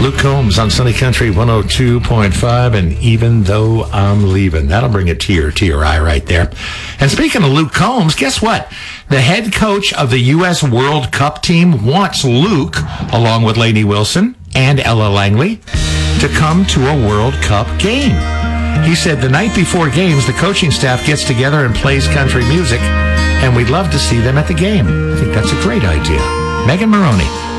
Luke Combs on Sunny Country 102.5, and Even Though I'm Leaving. That'll bring a tear to your eye right there. And speaking of Luke Combs, guess what? The head coach of the U.S. World Cup team wants Luke, along with Lainey Wilson and Ella Langley, to come to a World Cup game. He said the night before games, the coaching staff gets together and plays country music, and we'd love to see them at the game. I think that's a great idea. Megan Maroney.